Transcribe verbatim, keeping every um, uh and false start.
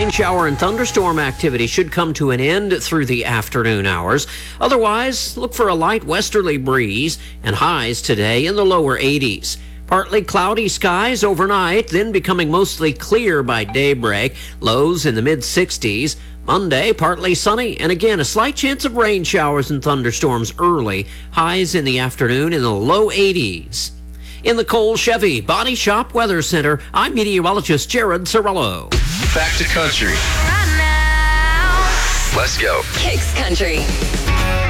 Rain, shower, and thunderstorm activity should come to an end through the afternoon hours. Otherwise, look for a light westerly breeze and highs today in the lower eighties. Partly cloudy skies overnight, then becoming mostly clear by daybreak. Lows in the mid-sixties. Monday, partly sunny, and again, a slight chance of rain showers and thunderstorms early. Highs in the afternoon in the low eighties. In the Cole Chevy Body Shop Weather Center, I'm meteorologist Jared Sorello. Back to country. Let's go. Kicks Country.